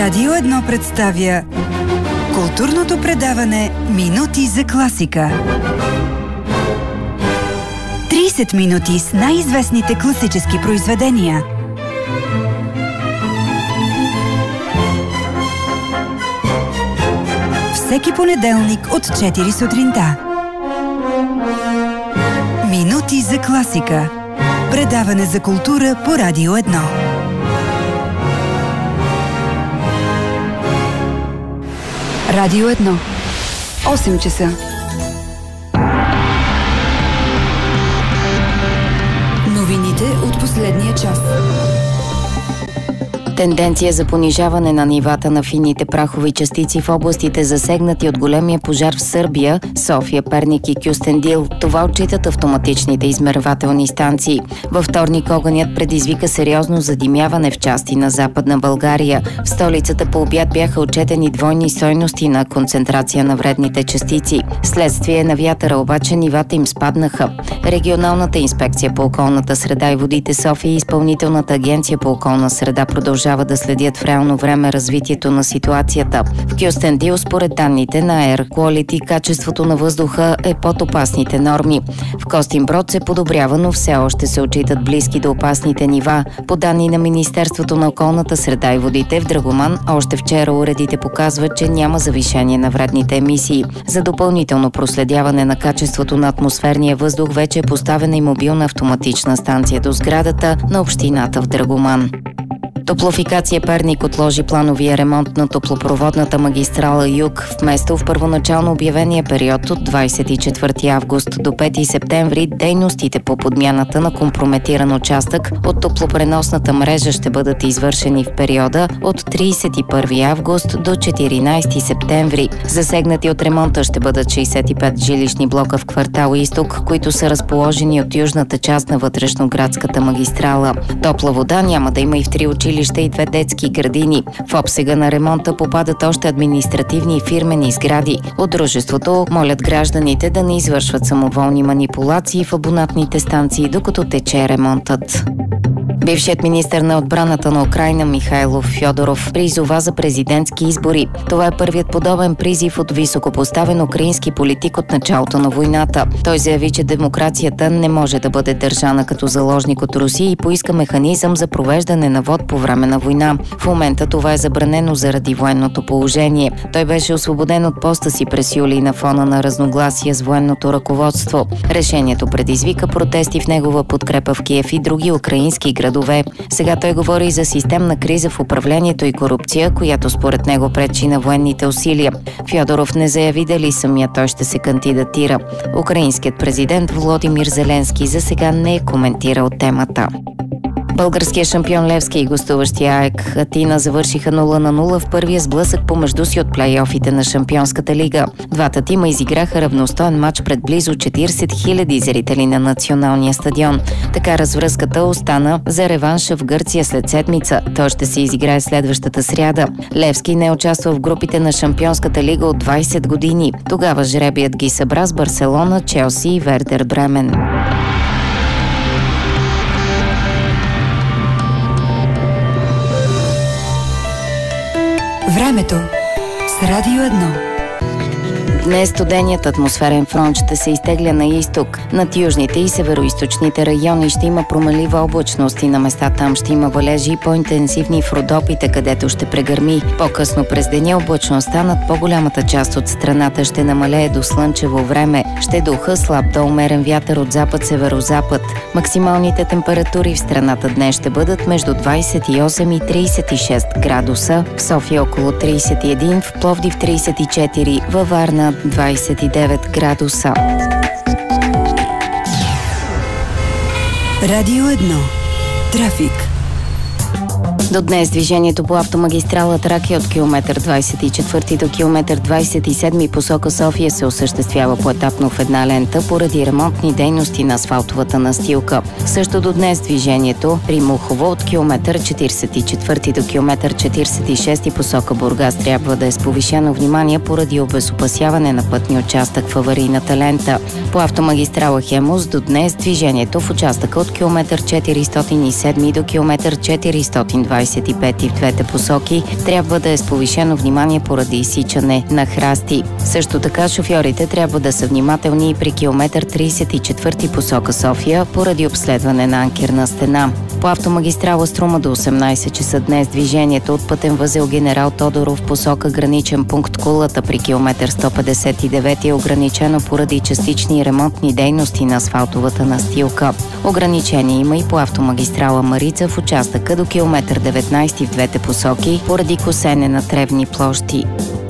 Радио 1 представя културното предаване Минути за класика. 30 минути с най-известните класически произведения. Всеки понеделник от 4 сутринта. Минути за класика. Предаване за култура по Радио 1. Радио 1. 8 часа. Новините от последния час. Тенденция за понижаване на нивата на финните прахови частици в областите, засегнати от големия пожар в Сърбия, София, Перник и Кюстендил. Това отчитат автоматичните измервателни станции. Във вторник огънят предизвика сериозно задимяване в части на Западна България. В столицата по обяд бяха отчетени двойни стойности на концентрация на вредните частици. Следствие на вятъра обаче нивата им спаднаха. Регионалната инспекция по околната среда и водите София и Изпълнителната агенция по околна среда продължава да следят в реално време развитието на ситуацията. В Кюстендил, според данните на Air Quality, качеството на въздуха е под опасните норми. В Костинброд се подобрява, но все още се отчитат близки до опасните нива. По данни на Министерството на околната среда и водите в Драгоман, още вчера уредите показват, че няма завишение на вредните емисии. За допълнително проследяване на качеството на атмосферния въздух вече е поставена и мобилна автоматична станция до сградата на общината в Драгоман. Топлофикация Перник отложи плановия ремонт на топлопроводната магистрала Юг. Вместо в първоначално обявения период от 24 август до 5 септември, дейностите по подмяната на компрометиран участък от топлопреносната мрежа ще бъдат извършени в периода от 31 август до 14 септември. Засегнати от ремонта ще бъдат 65 жилищни блока в квартал Изток, които са разположени от южната част на вътрешноградската магистрала. Топла вода няма да има и в 3 училища и 2 детски градини. В обсега на ремонта попадат още административни и фирмени сгради. От дружеството молят гражданите да не извършват самоволни манипулации в абонатните станции, докато тече ремонтът. Бившият министър на отбраната на Украйна Михайло Фьодоров призова за президентски избори. Това е първият подобен призив от високопоставен украински политик от началото на войната. Той заяви, че демокрацията не може да бъде държана като заложник от Русия и поиска механизъм за провеждане на вод по време на война. В момента това е забранено заради военното положение. Той беше освободен от поста си през юли на фона на разногласия с военното ръководство. Решението предизвика протести в негова подкрепа в Киев и други украински градове. Сега той говори за системна криза в управлението и корупция, която според него пречи на военните усилия. Фьодоров не заяви дали самия той ще се кандидатира. Украинският президент Володимир Зеленски за сега не е коментирал темата. Българският шампион Левски и гостуващия АЕК Атина завършиха 0-0 в първия сблъсък помежду си от плейофите на Шампионската лига. Двата тима изиграха равностоен матч пред близо 40 000 зрители на националния стадион. Така развръзката остана за реванша в Гърция след седмица. Той ще се изиграе следващата сряда. Левски не участва в групите на Шампионската лига от 20 години. Тогава жребият ги събра с Барселона, Челси и Вердер Бремен. Времето с Радио 1. Днес студеният атмосферен фронт ще се изтегля на изток. Над южните и североизточните райони ще има промелива облачност и на места там ще има валежи и по-интензивни в Родопите, където ще прегърми. По-късно през деня облачността над по-голямата част от страната ще намалее до слънчево време. Ще духа слаб до умерен вятър от запад-северозапад. Максималните температури в страната днес ще бъдат между 28 и 36 градуса. В София около 31, в Пловдив 34, във Варна 29 градуса. Радио 1. Трафик. До днес движението по автомагистрала Тракия от километър 24 до километър 27 посока София се осъществява поетапно в една лента поради ремонтни дейности на асфалтовата настилка. Също до днес движението при Мухово от километър 44 до километър 46 посока Бургас трябва да е с повишено внимание поради обезопасяване на пътния участък в аварийната лента. По автомагистрала Хемус до днес движението в участъка от километър 407 до километър 420 25 в двете посоки трябва да е с повишено внимание поради изсичане на храсти. Също така шофьорите трябва да са внимателни и при километър 34 посока София поради обследване на анкерна стена. По автомагистрала Струма до 18 часа днес движението от пътен възел Генерал Тодоров посока граничен пункт Кулата при километър 159 е ограничено поради частични ремонтни дейности на асфалтовата настилка. Ограничение има и по автомагистрала Марица в участъка до километър 19 в двете посоки поради косене на тревни площи.